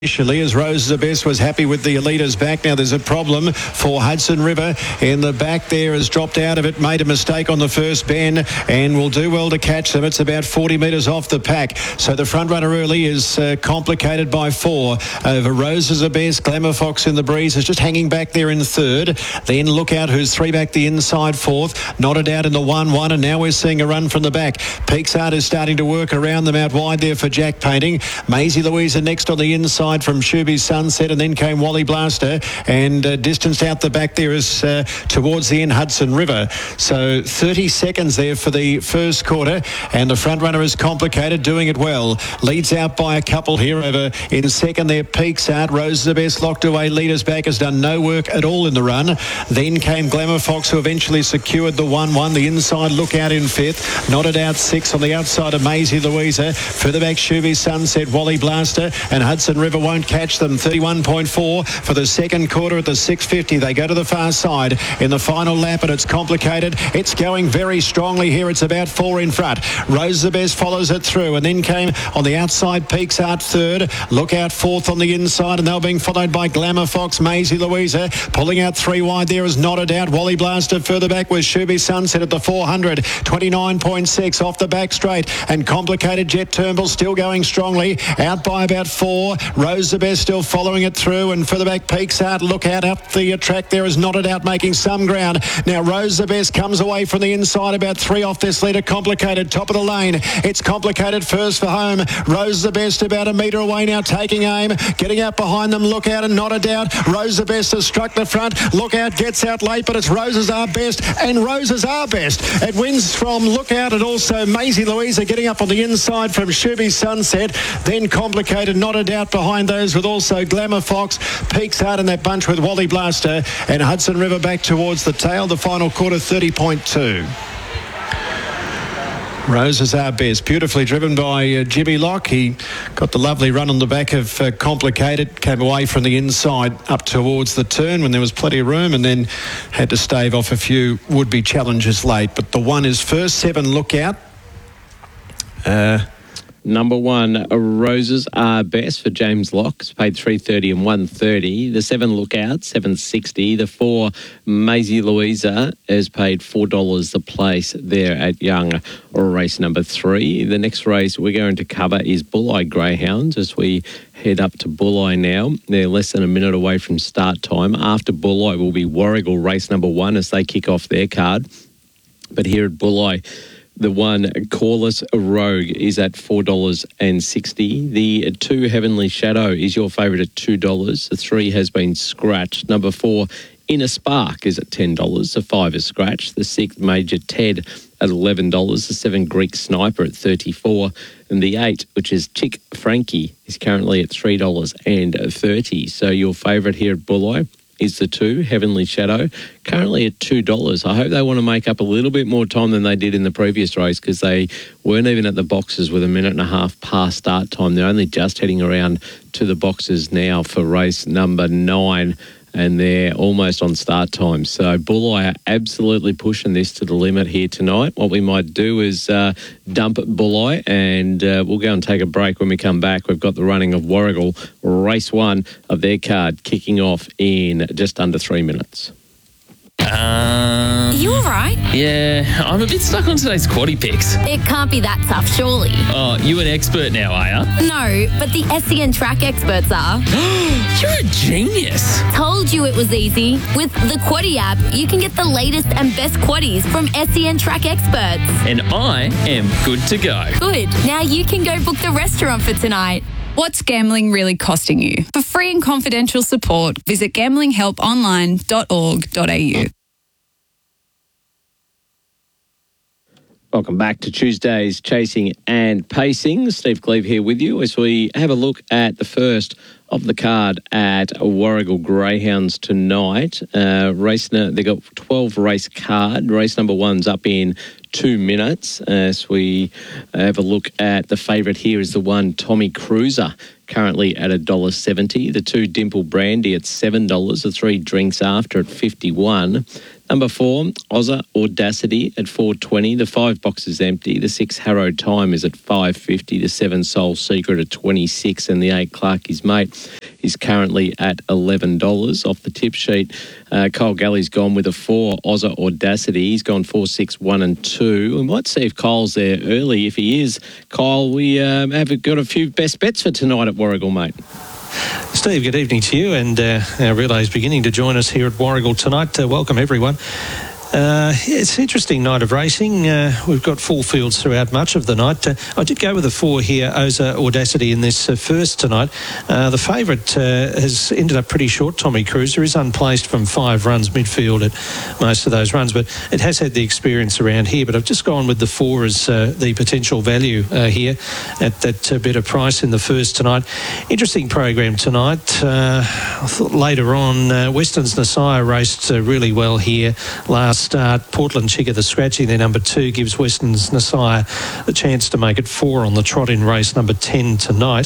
Initially, as Rose the Best was happy with the leaders back. Now there's a problem for Hudson River in the back there, has dropped out of it, made a mistake on the first bend and will do well to catch them. It's about 40 metres off the pack. So the front runner early is complicated by 4 over Rose the Best. Glamour Fox in the breeze is just hanging back there in third. Then Lookout, who's 3 back the inside fourth. Knotted out in the 1-1, and now we're seeing a run from the back. Peaks Art is starting to work around them out wide there for Jack Painting. Maisie Louisa next on the inside from Shuby's Sunset, and then came Wally Blaster, and distanced out the back there is towards the end Hudson River. So 30 seconds there for the first quarter, and the front runner is complicated, doing it well. Leads out by a couple here over in second there. Peaks Art, Rose the Best locked away. Leaders back, has done no work at all in the run. Then came Glamour Fox, who eventually secured the 1-1. The inside Lookout in fifth. Knotted out 6 on the outside of Maisie Louisa. Further back Shuby's Sunset, Wally Blaster, and Hudson River won't catch them. 31.4 for the second quarter at the 6:50. They go to the far side in the final lap, and it's complicated. It's going very strongly here. It's about 4 in front. Rose the Best follows it through, and then came on the outside Peaks Art third. Lookout fourth on the inside, and they were being followed by Glamour Fox. Maisie Louisa pulling out 3 wide there is Knotted Out. Wally Blaster further back with Shuby Sunset at the 400. 29.6 off the back straight, and complicated Jet Turnbull still going strongly out by about 4. Rose the Best still following it through, and further back Peaks Art. Lookout up the track there is Knotted Out, making some ground. Now Rose the Best comes away from the inside, about 3 off this leader. Complicated top of the lane. It's complicated first for home. Rose the Best about a metre away now, taking aim, getting out behind them. Lookout and Knotted Out. Rose the Best has struck the front. Lookout gets out late, but it's Roses Are Best, and Roses Are Best. It wins from Lookout, and also Maisie Louisa getting up on the inside from Shuby Sunset. Then complicated Knotted Out behind those, with also Glamour Fox, Peaks Art in that bunch with Wally Blaster, and Hudson River back towards the tail. The final quarter 30.2. Roses Are Best, beautifully driven by Jimmy Locke. He got the lovely run on the back of Complicated, came away from the inside up towards the turn when there was plenty of room, and then had to stave off a few would-be challengers late. But the one is first. 7 Lookout. Number 1, Roses Are Best for James Locke. It's paid $3.30 and $1.30. The 7 Lookout, $7.60. The 4 Maisie Louisa is paid $4 a place there at Young, or race number 3. The next race we're going to cover is Bulli Greyhounds as we head up to Bulli now. They're less than a minute away from start time. After Bulli will be Warragul race number 1 as they kick off their card. But here at Bulli, the 1 Corliss Rogue is at $4.60. The 2 Heavenly Shadow is your favourite at $2. The 3 has been scratched. Number 4 Inner Spark is at $10. The 5 is scratched. The 6 Major Ted at $11. The 7 Greek Sniper at $34. And the 8, which is Chick Frankie, is currently at $3.30. So your favourite here at Bulli is the 2, Heavenly Shadow, currently at $2. I hope they want to make up a little bit more time than they did in the previous race, because they weren't even at the boxes with a minute and a half past start time. They're only just heading around to the boxes now for race number 9, and they're almost on start time. So Bulli are absolutely pushing this to the limit here tonight. What we might do is dump Bulli, and we'll go and take a break. When we come back, we've got the running of Warragul, race 1 of their card, kicking off in just under 3 minutes. Are you all right? Yeah, I'm a bit stuck on today's quaddie picks. It can't be that tough, surely. Oh, you an expert now, are you? No, but the SEN track experts are. You're a genius. Told you it was easy. With the Quaddie app, you can get the latest and best quaddies from SEN track experts. And I am good to go. Good. Now you can go book the restaurant for tonight. What's gambling really costing you? For free and confidential support, visit gamblinghelponline.org.au. Welcome back to Tuesday's Chasing and Pacing. Steve Cleve here with you as we have a look at the first of the card at Warragul Greyhounds tonight. They got 12 race card. Race number 1's up in 2 minutes as we have a look at the favourite here is the 1 Tommy Cruiser, currently at $1.70. The 2 Dimple Brandy at $7. The 3 Drinks After at $51. Number 4, Ozza Audacity at $4.20. The 5 Boxes Empty. The 6 Harrow Time is at $5.50. The 7 Soul Secret at $26. And the 8 Clarkie's Mate is currently at $11 off the tip sheet. Kyle Galley's gone with a 4, Ozza Audacity. He's gone 4, 6, 1 and 2. We might see if Kyle's there early. If he is, Kyle, we have got a few best bets for tonight at Warragul, mate. Steve, good evening to you, and our relays beginning to join us here at Warragul tonight. Welcome everyone. It's an interesting night of racing. We've got full fields throughout much of the night. I did go with a 4 here, Ozza Audacity, in this first tonight. The favourite has ended up pretty short, Tommy Cruiser, is unplaced from 5 runs midfield at most of those runs, but it has had the experience around here. But I've just gone with the 4 as the potential value here at that better price in the first tonight. Interesting program tonight. I thought later on, Weston's Messiah raced really well here last start. Portland Chica, the scratchy, their number 2, gives Weston's Messiah the chance to make it 4 on the trot in race number 10 tonight.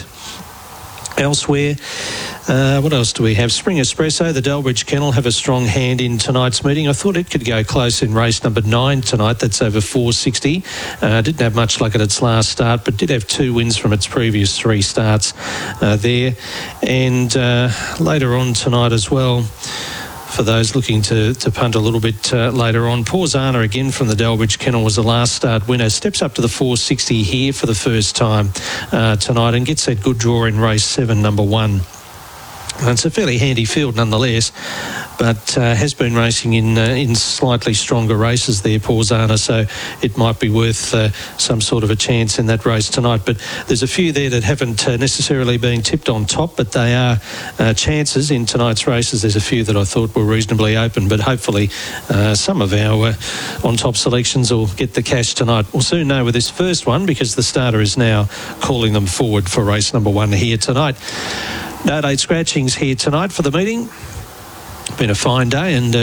Elsewhere, what else do we have? Spring Espresso, the Delbridge Kennel, have a strong hand in tonight's meeting. I thought it could go close in race number 9 tonight. That's over 460. Didn't have much luck at its last start, but did have 2 wins from its previous 3 starts there. And later on tonight as well, for those looking to punt a little bit later on, Porzana again from the Delbridge Kennel was the last start winner. Steps up to the 460 here for the first time tonight and gets that good draw in race 7, number 1. And it's a fairly handy field nonetheless, but has been racing in slightly stronger races there, Porzana, so it might be worth some sort of a chance in that race tonight. But there's a few there that haven't necessarily been tipped on top, but they are chances in tonight's races. There's a few that I thought were reasonably open, but hopefully some of our on-top selections will get the cash tonight. We'll soon know with this first one, because the starter is now calling them forward for race number 1 here tonight. No date scratchings here tonight for the meeting. Been a fine day and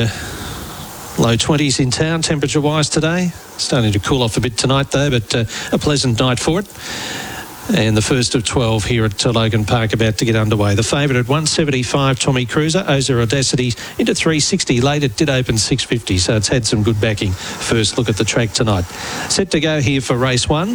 low 20s in town temperature-wise today. Starting to cool off a bit tonight though, but a pleasant night for it. And the first of 12 here at Logan Park about to get underway. The favourite at 175, Tommy Cruiser. Ozza Audacity into 360 late. It did open 650, so it's had some good backing. First look at the track tonight. Set to go here for race 1.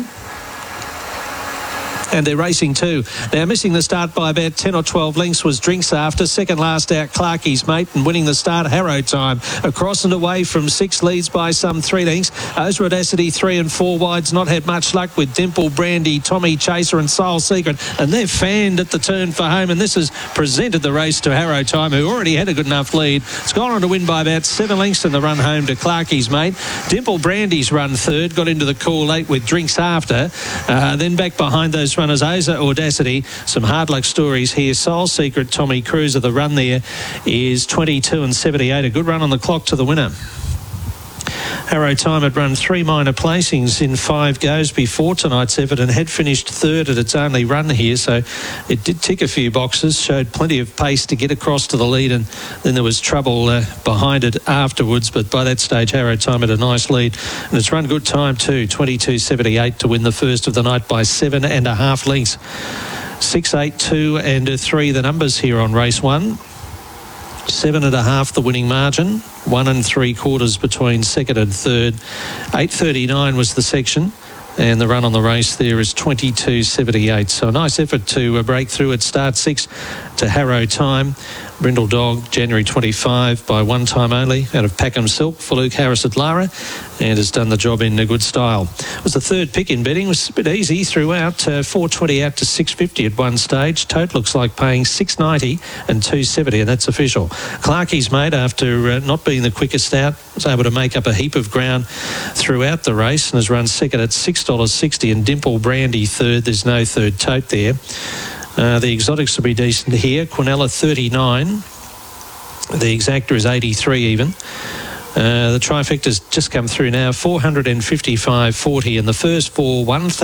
And they're racing 2. Now, missing the start by about 10 or 12 lengths was Drinks After. Second last out, Clarkie's Mate, and winning the start, Harrow Time. Across and away from 6, leads by some 3 lengths. Ozza Audacity 3 and 4 wides, not had much luck with Dimple Brandy, Tommy Chaser and Soul Secret. And they're fanned at the turn for home, and this has presented the race to Harrow Time, who already had a good enough lead. It's gone on to win by about 7 lengths in the run home to Clarkie's Mate. Dimple Brandy's run third, got into the call late with Drinks After. Then back behind those runners, Ozza Audacity. Some hard luck stories here. Soul Secret, Tommy Cruiser, the run there is 22 and 78. A good run on the clock to the winner. Harrow Time had run 3 minor placings in 5 goes before tonight's effort and had finished third at its only run here, so it did tick a few boxes, showed plenty of pace to get across to the lead, and then there was trouble behind it afterwards, but by that stage Harrow Time had a nice lead, and it's run good time too, 22.78 to win the first of the night by 7.5 lengths. 6, 8, 2 and 3 the numbers here on race 1. 7.5 the winning margin, 1 3/4 between second and third. 8.39 was the section, and the run on the race there is 22.78. So a nice effort to break through at start 6 to Harrow Time. Brindle Dog, January 25 by 1 time only out of Packham Silk for Luke Harris at Lara, and has done the job in a good style. It was the third pick in betting. It was a bit easy throughout. 4.20 out to 6.50 at one stage. Tote looks like paying 6.90 and 2.70, and that's official. Clarkie's Mate, after not being the quickest out, was able to make up a heap of ground throughout the race and has run second at $6.60, and Dimple Brandy third. There's no third tote there. The exotics will be decent here. Quinella 39. The exacta is 83 even. The trifecta's just come through now, $455.40, and the first four,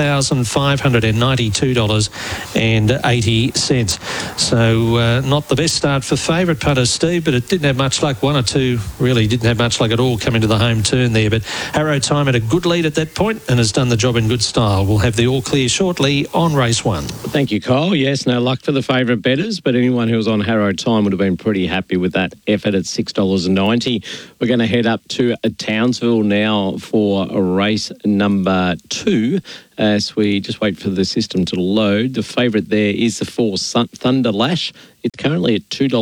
$1,592.80. So not the best start for favourite punters, Steve, but it didn't have much luck. One or two really didn't have much luck at all coming to the home turn there. But Harrow Time had a good lead at that point and has done the job in good style. We'll have the all clear shortly on race 1. Thank you, Kyle. Yes, no luck for the favourite bettors, but anyone who was on Harrow Time would have been pretty happy with that effort at $6.90. We're going to head up to Townsville now for race number 2 as we just wait for the system to load. The favourite there is the 4 Thunder Lash. It's currently at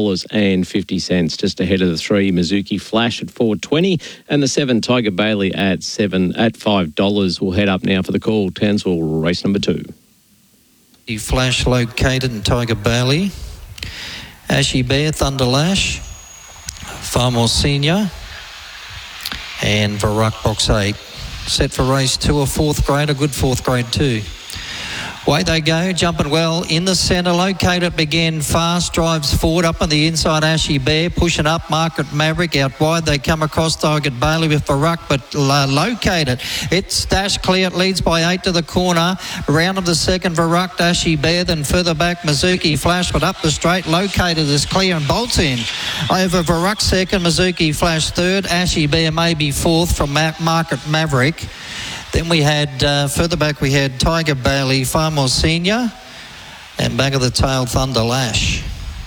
$2.50, just ahead of the 3 Mizuki Flash at $4.20 and the 7 Tiger Bailey at $5. We'll head up now for the call. Townsville race number 2. The Flash Located and Tiger Bailey. Ashy Bear, Thunder Lash, Farmore Senior, and Barak Box 8. Set for race 2, a 4th grade, a good 4th grade too. Away they go, jumping well in the centre. Located began fast, drives forward up on the inside. Ashy Bear pushing up. Market Maverick out wide. They come across Tiger Bailey with Barak, but Located. It's dash clear. It leads by 8 to the corner. Round of the second, Barak, Ashy Bear. Then further back, Mizuki Flash, but up the straight. Located is clear and bolts in. Over Barak second, Mizuki Flash third. Ashy Bear maybe 4th from Market Maverick. Then we had, further back, we had Tiger Bailey, Farmore Senior, and back of the tail, Thunder Lash.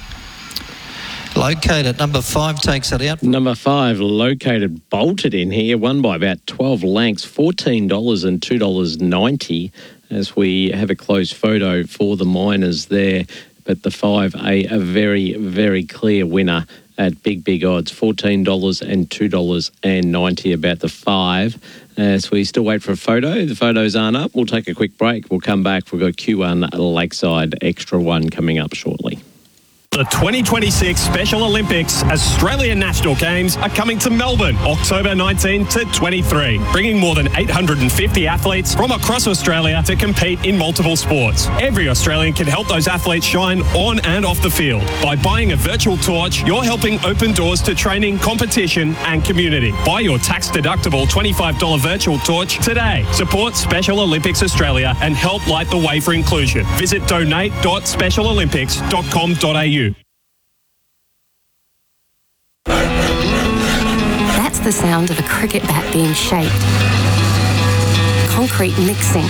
Located, number 5 takes it out. Number 5, Located, bolted in here, won by about 12 lengths, $14 and $2.90 as we have a close photo for the miners there. But the 5, a very, very clear winner at big odds, $14 and $2.90 about the 5. So we still wait for a photo. The photos aren't up. We'll take a quick break. We'll come back. We've got Q1 Lakeside Extra 1 coming up shortly. The 2026 Special Olympics Australian National Games are coming to Melbourne, October 19 to 23, bringing more than 850 athletes from across Australia to compete in multiple sports. Every Australian can help those athletes shine on and off the field. By buying a virtual torch, you're helping open doors to training, competition and community. Buy your tax-deductible $25 virtual torch today. Support Special Olympics Australia and help light the way for inclusion. Visit donate.specialolympics.com.au. That's the sound of a cricket bat being shaped. Concrete mixing.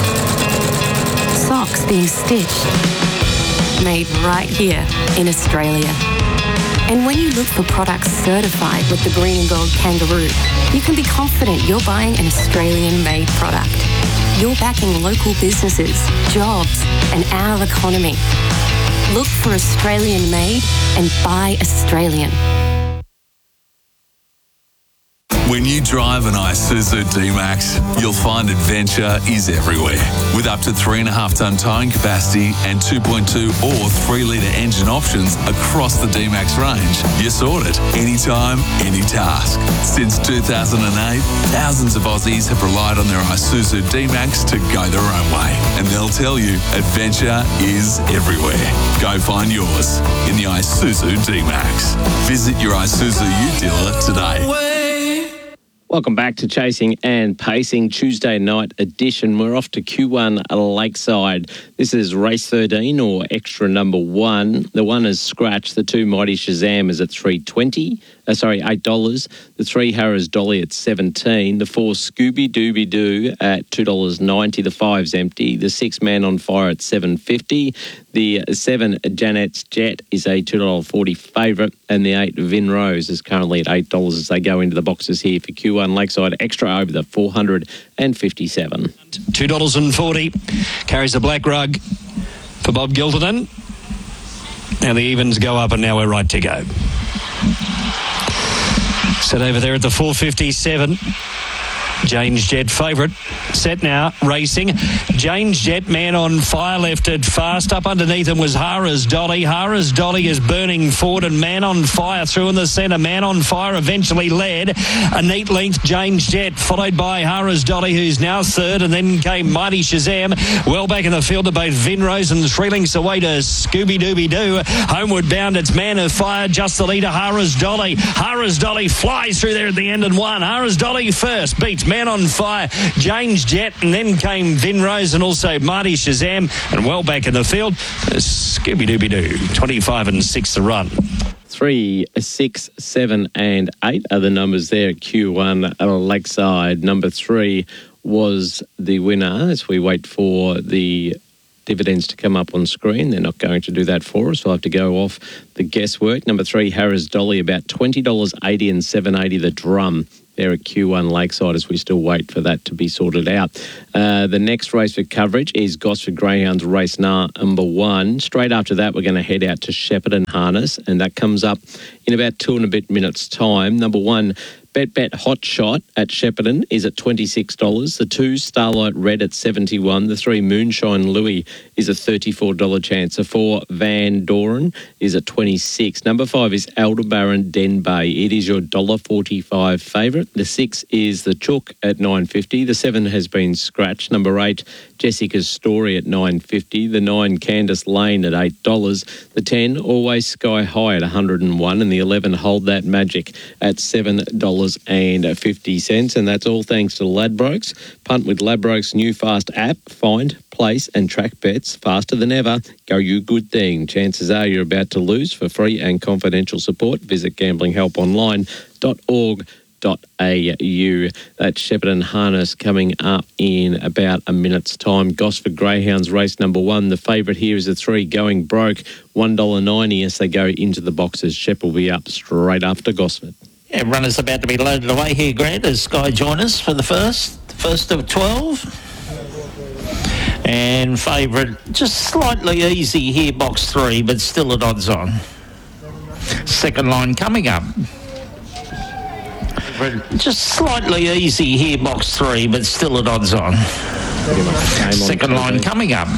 Socks being stitched. Made right here in Australia. And when you look for products certified with the Green and Gold Kangaroo, you can be confident you're buying an Australian-made product. You're backing local businesses, jobs, and our economy. Look for Australian-made and buy Australian. When you drive an Isuzu D-Max, you'll find adventure is everywhere. With up to 3.5-tonne towing capacity and 2.2 or 3-litre engine options across the D-Max range, you're sorted. Anytime, any task. Since 2008, thousands of Aussies have relied on their Isuzu D-Max to go their own way. And they'll tell you, adventure is everywhere. Go find yours in the Isuzu D-Max. Visit your Isuzu U dealer today. Welcome back to Chasing and Pacing Tuesday night edition. We're off to Q1 Lakeside. This is race 13 or extra number 1. The 1 is scratched. The 2 Mighty Shazam is at $8. The 3 Harris Dolly at $17. The 4 Scooby Dooby Doo at $2.90. The 5's empty. The 6 Man on Fire at $7.50. The 7 Janet's Jet is a $2.40 favourite, and the 8 Vin Rose is currently at $8 as they go into the boxes here for Q1 Lakeside Extra over the 457. $2.40 carries the black rug for Bob Gilderton. Now the evens go up and now we're right to go. Set over there at the 457. Jane's Jet favourite. Set now, racing. Jane's Jet, man on fire, left it fast. Up underneath him was Hara's Dolly. Hara's Dolly is burning forward, and man on fire through in the centre. Man on fire eventually led. A neat length, Jane's Jet, followed by Hara's Dolly, who's now third, and then came Mighty Shazam. Well back in the field to both Vinrose and 3 lengths away to Scooby-Dooby-Doo. Homeward bound, it's man of fire, just the leader, Hara's Dolly. Hara's Dolly flies through there at the end and won. Hara's Dolly first, beats man on fire, Jane's Jet, and then came Vinrose and also Mighty Shazam. And well back in the field, Scooby-Dooby-Doo, 25 and 6 to run. 3, 6, 7 and 8 are the numbers there at Q1 Lakeside. Number 3 was the winner as we wait for the dividends to come up on screen. They're not going to do that for us. We'll have to go off the guesswork. Number 3, Harris Dolly, about $20.80 and $7.80 the drum there at Q1 Lakeside as we still wait for that to be sorted out. The next race for coverage is Gosford Greyhounds race number 1. Straight after that, we're going to head out to Shepparton Harness, and that comes up in about 2 and a bit minutes' time. Number 1, Bet Hot Shot at Shepparton is at $26. The 2, Starlight Red at $71. The 3, Moonshine Louis is a $34 chance. The 4, Van Doren is at $26. Number 5 is Aldebaran Den Bay. It is your $1.45 favourite. The 6 is the Chook at $9.50. The 7 has been scratched. Number 8, Jessica's Story at $9.50. The 9, Candice Lane at $8. The 10, Always Sky High at $101. And the 11, Hold That Magic at $7.50. And that's all thanks to Ladbrokes. Punt with Ladbrokes' new fast app. Find, place and track bets faster than ever. Go you good thing. Chances are you're about to lose. For free and confidential support, visit gamblinghelponline.org.au. That's Shepparton Harness coming up in about a minute's time. Gosford Greyhounds race number 1. The favourite here is a 3, Going Broke, $1.90 as they go into the boxes. Shep will be up straight after Gosford. Yeah, runners about to be loaded away here, Grant, as Sky join us for the first of 12. And favourite, just slightly easy here, box 3, but still at odds on. Second line coming up. Just slightly easy here, box 3, but still at odds on. Second line coming up.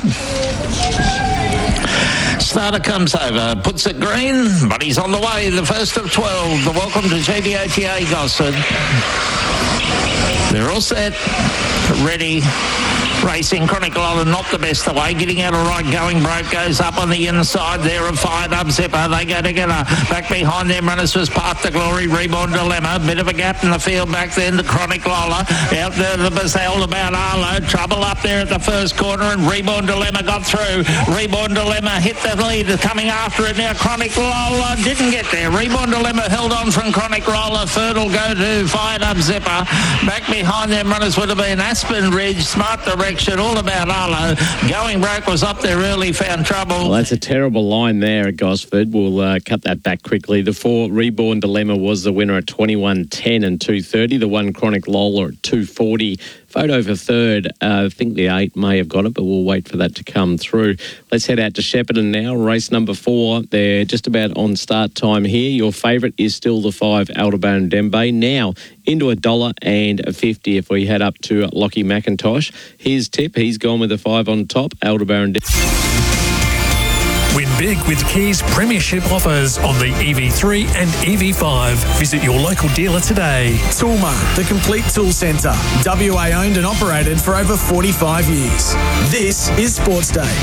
Starter comes over, puts it green, but he's on the way. The first of 12. The welcome to GDOTA Gosford. They're all set, ready. Racing Chronicle Island, not the best away. Getting out of right, Going Broke goes up on the inside there and Fired Up Zipper. They go together. Back behind them, runners was Path to Glory, Reborn Dilemma. Bit of a gap in the field back then to Chronic Lola. Out there the Bazelle about Arlo. Trouble up there at the first corner and Reborn Dilemma got through. Reborn Dilemma hit the lead. Coming after it now, Chronic Lola didn't get there. Reborn Dilemma held on from Chronic Lola. Third will go to Fired Up Zipper. Back behind them, runners would have been Aspen Ridge, Smart Direction, All About Arlo. Going Broke was up there early, found trouble. Well, that's a terrible line there at Gosford. We'll cut that back quickly. The 4, Reborn Dilemma, was the winner at 21.10 and 2.30. The 1, Chronic Lola, at 2.40. Photo for third. I think the 8 may have got it, but we'll wait for that to come through. Let's head out to Shepparton now. Race number 4. They're just about on start time here. Your favourite is still the 5, Aldebaran Dembe. Now into $1.50 if we head up to Lockie McIntosh. His tip, he's gone with the 5 on top, Aldebaran Dembe. Win big with Kia's premiership offers on the EV3 and EV5. Visit your local dealer today. Toolmart, the complete tool centre. WA owned and operated for over 45 years. This is Sports Day.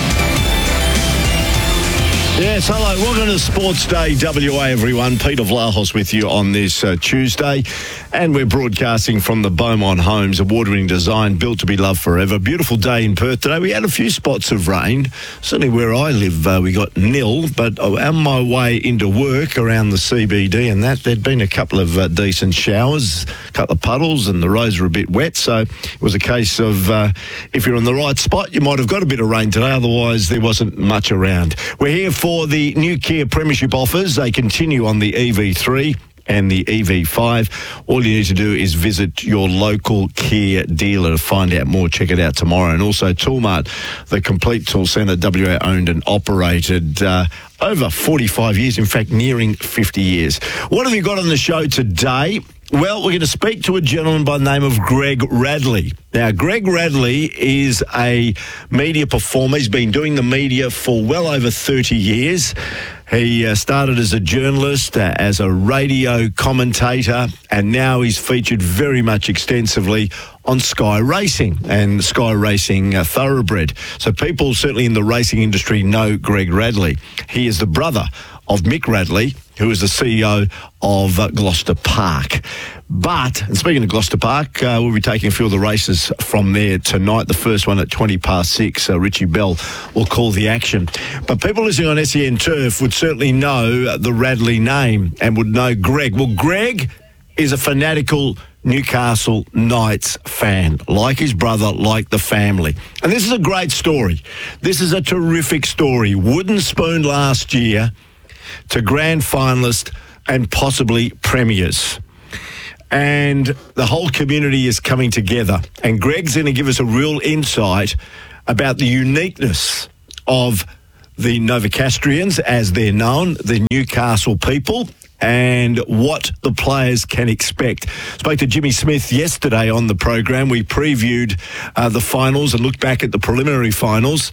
Yes, hello. Welcome to Sports Day WA, everyone. Peter Vlahos with you on this Tuesday. And we're broadcasting from the Beaumont Homes, award-winning design, built to be loved forever. Beautiful day in Perth today. We had a few spots of rain. Certainly where I live, we got nil. But on my way into work around the CBD and that, there'd been a couple of decent showers, a couple of puddles, and the roads were a bit wet. So it was a case of if you're in the right spot, you might have got a bit of rain today. Otherwise, there wasn't much around. We're here for the new Kia Premiership offers. They continue on the EV3 and the EV5. All you need to do is visit your local Kia dealer to find out more. Check it out tomorrow. And also Toolmart, the complete tool centre, WA owned and operated over 45 years, in fact, nearing 50 years. What have you got on the show today? Well, we're going to speak to a gentleman by the name of Greg Radley. Now, Greg Radley is a media performer. He's been doing the media for well over 30 years. He started as a journalist, as a radio commentator, and now he's featured very much extensively on Sky Racing and Sky Racing Thoroughbred. So people certainly in the racing industry know Greg Radley. He is the brother of Mick Radley, who is the CEO of Gloucester Park. But, and speaking of Gloucester Park, we'll be taking a few of the races from there tonight. The first one at 6:20. Richie Bell will call the action. But people listening on SEN Turf would certainly know the Radley name and would know Greg. Well, Greg is a fanatical Newcastle Knights fan, like his brother, like the family. And this is a great story. This is a terrific story. Wooden spoon last year to grand finalist and possibly premiers. And the whole community is coming together. And Greg's going to give us a real insight about the uniqueness of the Novocastrians, as they're known, the Newcastle people, and what the players can expect. Spoke to Jimmy Smith yesterday on the program. We previewed the finals and looked back at the preliminary finals.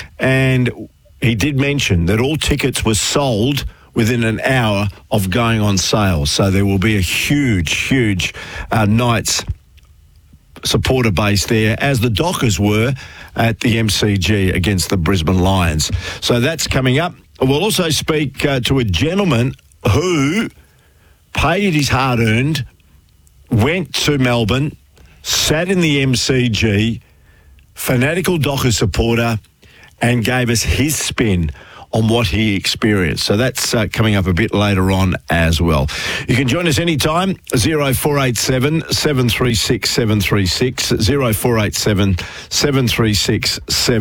And he did mention that all tickets were sold within an hour of going on sale. So there will be a huge Knights supporter base there, as the Dockers were at the MCG against the Brisbane Lions. So that's coming up. We'll also speak to a gentleman who paid his hard-earned, went to Melbourne, sat in the MCG, fanatical Dockers supporter, and gave us his spin on what he experienced. So that's coming up a bit later on as well. You can join us anytime, 0487 736 736, 0487 736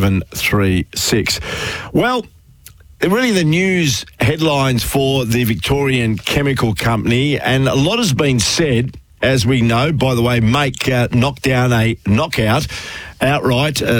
736. Well, really the news headlines for the Victorian Chemical Company, and a lot has been said, as we know. By the way, Make knocked down a knockout outright at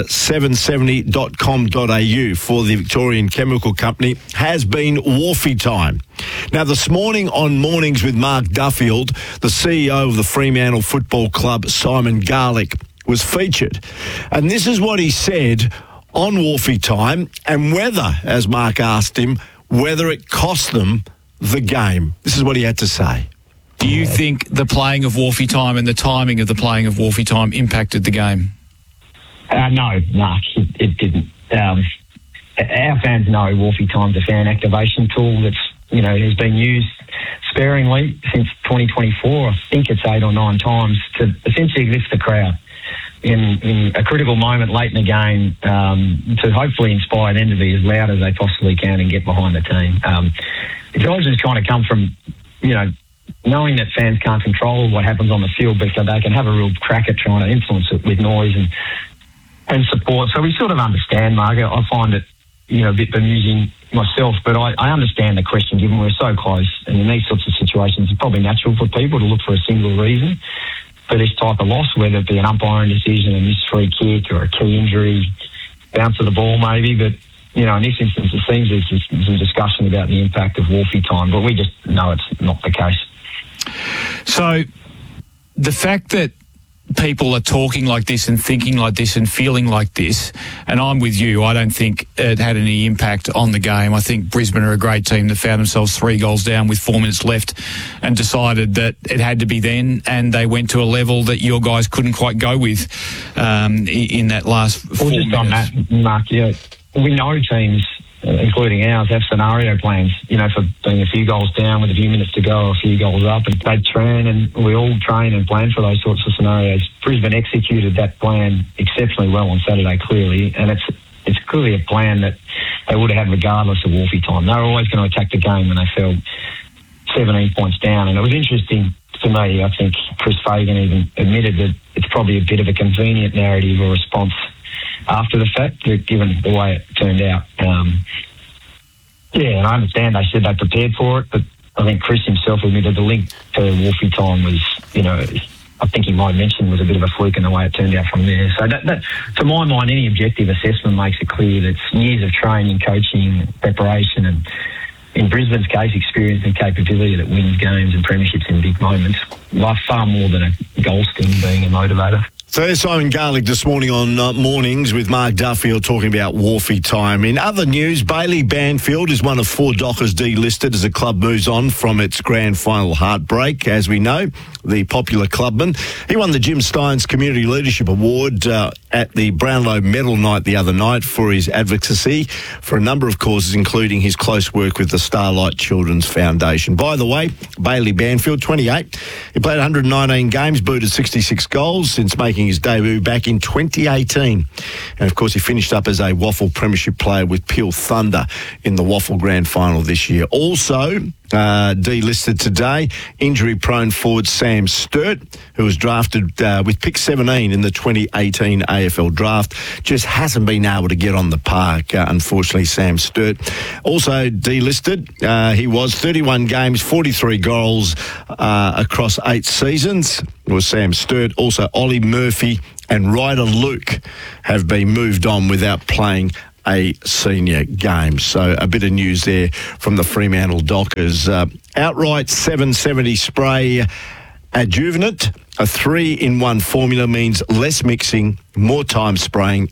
770.com.au for the Victorian Chemical Company. Has been Wharfie time. Now, this morning on Mornings with Mark Duffield, the CEO of the Fremantle Football Club, Simon Garlick, was featured. And this is what he said on Wharfie time, and whether, as Mark asked him, whether it cost them the game. This is what he had to say. Do you think the playing of Wharfie time and the timing of the playing of Wharfie time impacted the game? No, Mark, it didn't. Our fans know Wharfie time's a fan activation tool that's, has been used sparingly since 2024. I think it's 8 or 9 times to essentially lift the crowd in a critical moment late in the game, to hopefully inspire them to be as loud as they possibly can and get behind the team. Intelligence kind of come from, knowing that fans can't control what happens on the field, but they can have a real crack at trying to influence it with noise and support. So we sort of understand, Mark. I find it, a bit bemusing myself, but I understand the question, given we're so close. And in these sorts of situations, it's probably natural for people to look for a single reason for this type of loss, whether it be an umpiring decision, a missed free kick, or a key injury, bounce of the ball maybe. But, in this instance, it seems there's just some discussion about the impact of Wharfie time, but we just know it's not the case. So the fact that people are talking like this and thinking like this and feeling like this, and I'm with you, I don't think it had any impact on the game. I think Brisbane are a great team that found themselves 3 goals down with 4 minutes left and decided that it had to be then, and they went to a level that your guys couldn't quite go with in that last 4 minutes. On that, Mark, we know teams, including ours, have scenario plans, for being a few goals down with a few minutes to go, a few goals up, and they train, and we all train and plan for those sorts of scenarios. Brisbane executed that plan exceptionally well on Saturday, clearly, and it's clearly a plan that they would have had regardless of Wharfie time. They were always going to attack the game when they fell 17 points down, and it was interesting to me. I think Chris Fagan even admitted that it's probably a bit of a convenient narrative or response after the fact, given the way it turned out. And I understand they said they prepared for it, but I think Chris himself admitted the link to Wharfie time was, I think he might have mentioned was a bit of a fluke in the way it turned out from there. So that to my mind, any objective assessment makes it clear that it's years of training, coaching, preparation, and in Brisbane's case, experience and capability that wins games and premierships in big moments, like far more than a goal sting being a motivator. So there's Simon Garlick this morning on Mornings with Mark Duffield talking about Wharfie time. In other news, Bailey Banfield is one of 4 Dockers delisted as the club moves on from its grand final heartbreak. As we know, the popular clubman, he won the Jim Steins Community Leadership Award at the Brownlow Medal Night the other night for his advocacy for a number of causes, including his close work with the Starlight Children's Foundation. By the way, Bailey Banfield, 28, he played 119 games, booted 66 goals since making his debut back in 2018. And, of course, he finished up as a Waffle Premiership player with Peel Thunder in the Waffle Grand Final this year. Also, delisted today, injury-prone forward Sam Sturt, who was drafted with pick 17 in the 2018 AFL draft. Just hasn't been able to get on the park, unfortunately, Sam Sturt. Also delisted, he was 31 games, 43 goals across 8 seasons. It was Sam Sturt. Also, Ollie Murphy and Ryder Luke have been moved on without playing a senior game. So a bit of news there from the Fremantle Dockers. Outright 770 spray adjuvant. A 3-in-1 formula means less mixing, more time spraying.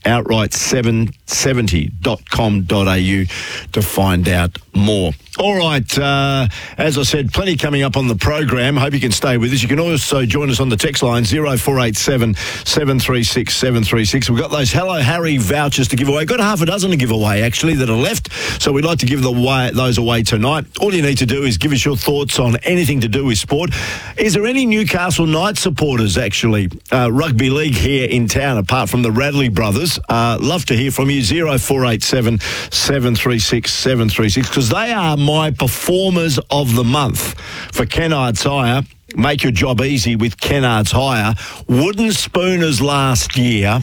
Outright770.com.au to find out more. All right, as I said, plenty coming up on the program. Hope you can stay with us. You can also join us on the text line 0487 736 736. We've got those Hello Harry vouchers to give away. Got half a dozen to give away, actually, that are left. So we'd like to give those away tonight. All you need to do is give us your thoughts on anything to do with sport. Is there any Newcastle Knights supporters, actually, rugby league here in town, apart from the Radley brothers? Love to hear from you, 0487 736 736, because they are my performers of the month for Kennards Hire. Make your job easy with Kennards Hire. Wooden Spooners last year,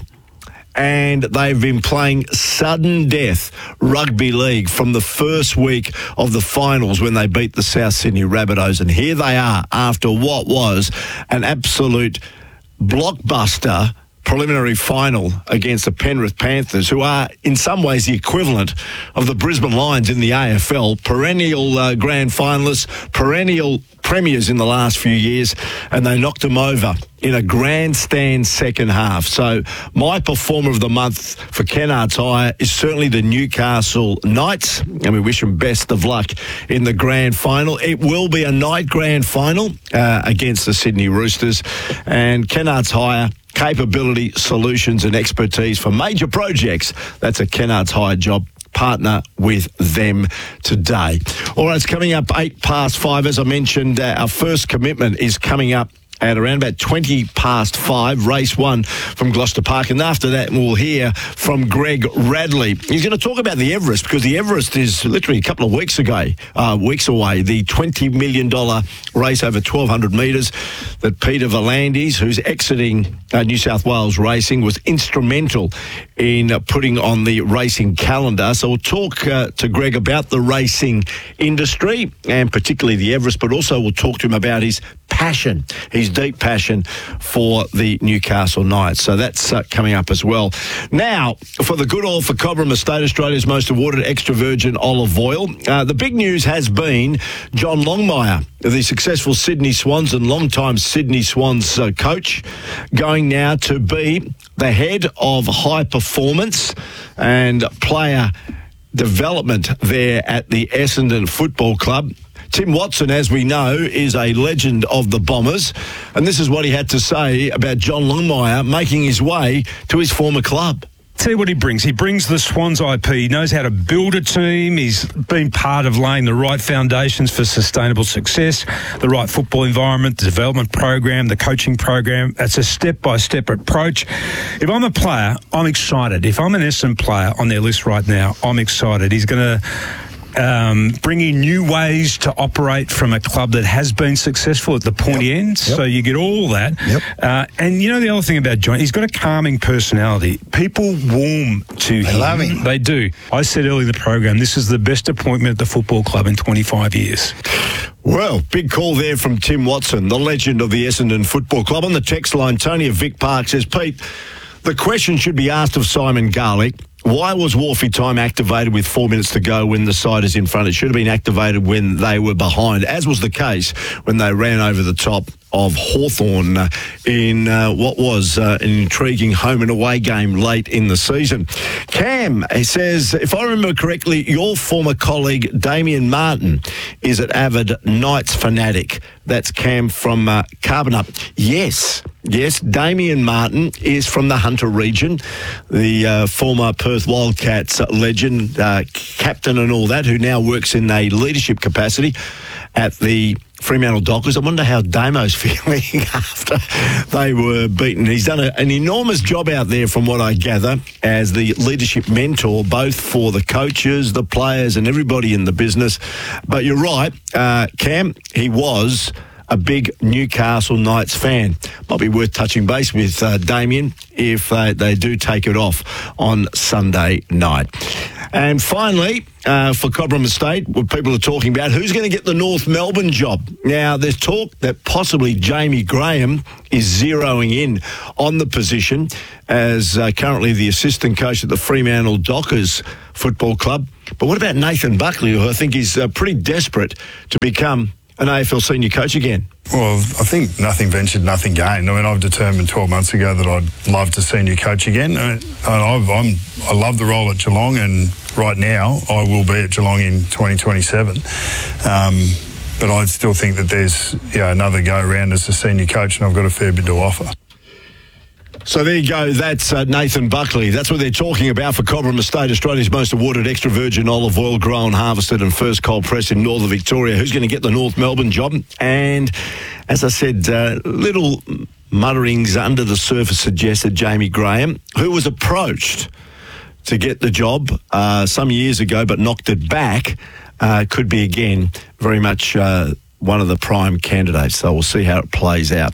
and they've been playing sudden death rugby league from the first week of the finals when they beat the South Sydney Rabbitohs. And here they are after what was an absolute blockbuster preliminary final against the Penrith Panthers, who are in some ways the equivalent of the Brisbane Lions in the AFL, perennial grand finalists, perennial premiers in the last few years, and they knocked them over in a grandstand second half. So my performer of the month for Kennards Hire is certainly the Newcastle Knights, and we wish them best of luck in the grand final. It will be a night grand final against the Sydney Roosters, and Kennards Hire, capability, solutions and expertise for major projects. That's a Kennards Hire job. Partner with them today. All right, it's coming up 5:08. As I mentioned, our first commitment is coming up at around about 5:20, race 1 from Gloucester Park. And after that, we'll hear from Greg Radley. He's going to talk about the Everest, because the Everest is literally a couple of weeks away, the $20 million race over 1,200 metres that Peter V'landys, who's exiting New South Wales Racing, was instrumental in putting on the racing calendar. So we'll talk to Greg about the racing industry and particularly the Everest, but also we'll talk to him about his passion, his deep passion for the Newcastle Knights. So that's coming up as well. Now, for the good oil for Cobram Estate, Australia's most awarded extra virgin olive oil. The big news has been John Longmire, the successful Sydney Swans and long-time Sydney Swans coach, going now to be the head of high performance and player development there at the Essendon Football Club. Tim Watson, as we know, is a legend of the Bombers, and this is what he had to say about John Longmire making his way to his former club. Tell you what he brings. He brings the Swans IP. He knows how to build a team. He's been part of laying the right foundations for sustainable success, the right football environment, the development program, the coaching program. It's a step-by-step approach. If I'm a player, I'm excited. If I'm an Essendon player on their list right now, I'm excited. He's going to bring in new ways to operate from a club that has been successful at the pointy end. So you get all that. And you know the other thing about John, he's got a calming personality. People warm to him. Love him. They do. I said earlier in the program, this is the best appointment at the football club in 25 years. Well, big call there from Tim Watson, the legend of the Essendon Football Club. On the text line, Tony of Vic Park says, Pete, the question should be asked of Simon Garlick. Why was Wharfie time activated with 4 minutes to go when the side is in front? It should have been activated when they were behind, as was the case when they ran over the top of Hawthorn in what was an intriguing home and away game late in the season. Cam, he says, if I remember correctly, your former colleague Damien Martin is an avid Knights fanatic. That's Cam from Carbonup. Yes, Damien Martin is from the Hunter region, the former Perth Wildcats legend, captain and all that, who now works in a leadership capacity at the Fremantle Dockers. I wonder how Damo's feeling after they were beaten. He's done an enormous job out there, from what I gather, as the leadership mentor, both for the coaches, the players and everybody in the business. But you're right, Cam, he was a big Newcastle Knights fan. Might be worth touching base with Damien if they do take it off on Sunday night. And finally, for Cobram Estate, what people are talking about, who's going to get the North Melbourne job? Now, there's talk that possibly Jamie Graham is zeroing in on the position as currently the assistant coach at the Fremantle Dockers Football Club. But what about Nathan Buckley, who I think is pretty desperate to become an AFL senior coach again? Well, I think nothing ventured, nothing gained. I mean, I've determined 12 months ago that I'd love to senior coach again. I love the role at Geelong, and right now I will be at Geelong in 2027. But I still think that there's another go around as a senior coach, and I've got a fair bit to offer. So there you go. That's Nathan Buckley. That's what they're talking about for Cobram Estate, Australia's most awarded extra virgin olive oil grown, harvested and first cold pressed in northern Victoria. Who's going to get the North Melbourne job? And as I said, little mutterings under the surface suggested Jamie Graham, who was approached to get the job some years ago but knocked it back, could be again very much one of the prime candidates. So we'll see how it plays out.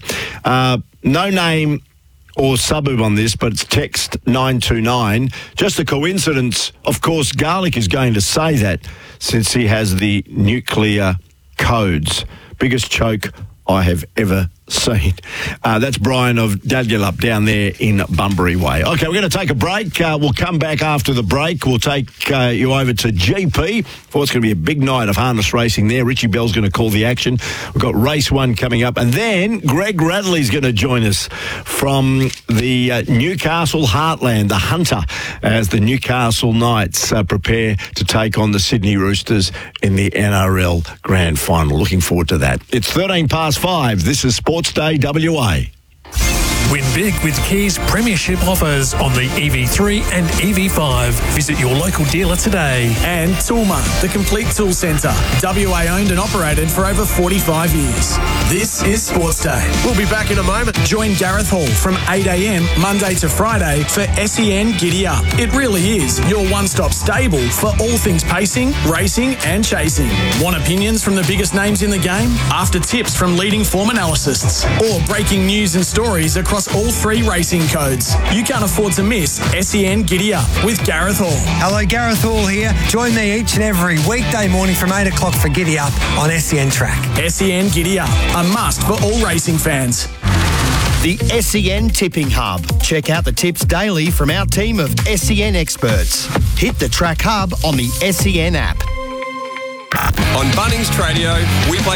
No name or suburb on this, but it's text 929. Just a coincidence. Of course, Garlic is going to say that since he has the nuclear codes. Biggest choke I have ever seen. That's Brian of Dadgalup down there in Bunbury Way. Okay, we're going to take a break. We'll come back after the break. We'll take you over to GP for what's going to be a big night of harness racing there. Richie Bell's going to call the action. We've got race 1 coming up. And then Greg Radley's going to join us from the Newcastle Heartland, the Hunter, as the Newcastle Knights prepare to take on the Sydney Roosters in the NRL Grand Final. Looking forward to that. It's 5:13. This is Sports Day WA. Win big with Kia's premiership offers on the EV3 and EV5. Visit your local dealer today. And Toolmart, the complete tool centre. WA owned and operated for over 45 years. This is Sports Day. We'll be back in a moment. Join Gareth Hall from 8 a.m. Monday to Friday for SEN Giddy Up. It really is your one-stop stable for all things pacing, racing and chasing. Want opinions from the biggest names in the game? After tips from leading form analysts? Or breaking news and stories across all 3 racing codes. You can't afford to miss SEN Giddy Up with Gareth Hall. Hello, Gareth Hall here. Join me each and every weekday morning from 8 o'clock for Giddy Up on SEN Track. SEN Giddy Up, a must for all racing fans. The SEN Tipping Hub. Check out the tips daily from our team of SEN experts. Hit the Track Hub on the SEN app. On Bunnings Tradio, we play